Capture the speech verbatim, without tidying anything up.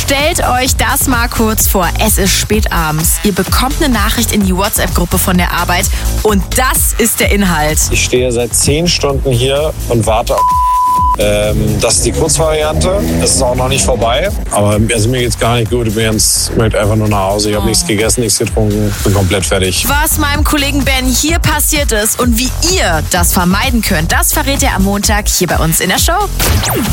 Stellt euch das mal kurz vor. Es ist spät abends. Ihr bekommt eine Nachricht in die WhatsApp-Gruppe von der Arbeit und das ist der Inhalt. Ich stehe seit zehn Stunden hier und warte auf ähm, das ist die Kurzvariante. Es ist auch noch nicht vorbei. Aber also mir geht's gar nicht gut. Ich bin jetzt, ich möchte einfach nur nach Hause. Ich habe oh. nichts gegessen, nichts getrunken. Bin komplett fertig. Was meinem Kollegen Ben hier passiert ist und wie ihr das vermeiden könnt, das verrät er am Montag hier bei uns in der Show.